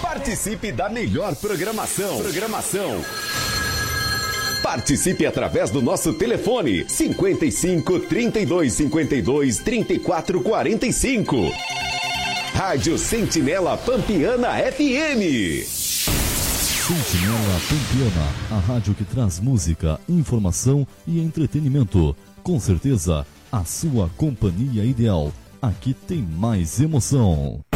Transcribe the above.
Participe da melhor programação. Participe através do nosso telefone 55 32 52 34 45. Rádio Sentinela Pampiana FM. Sentinela Pampiana, a rádio que traz música, informação e entretenimento. Com certeza, a sua companhia ideal. Aqui tem mais emoção.